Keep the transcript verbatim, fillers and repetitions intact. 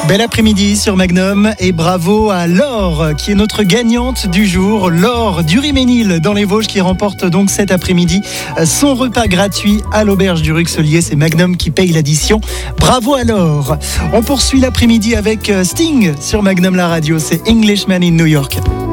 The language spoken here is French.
Bel après-midi sur Magnum et bravo à Laure qui est notre gagnante du jour. Laure du Riménil dans les Vosges qui remporte donc cet après-midi son repas gratuit à l'auberge du Ruxelier. C'est Magnum qui paye l'addition. Bravo à Laure. On poursuit l'après-midi avec Sting sur Magnum la radio. C'est Englishman in New York.